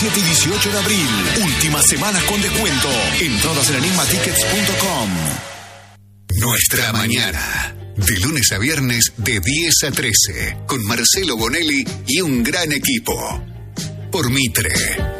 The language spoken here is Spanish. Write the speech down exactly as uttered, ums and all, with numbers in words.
diecisiete y dieciocho de abril. Últimas semanas con descuento. Entradas en enigma tickets punto com. Nuestra mañana. De lunes a viernes de diez a trece. Con Marcelo Bonelli y un gran equipo. Por Mitre.